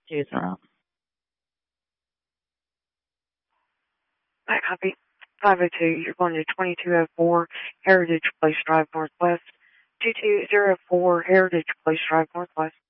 Choose route. I copy. 502, you're going to 2204 Heritage Place Drive Northwest. 2204 Heritage Place Drive Northwest.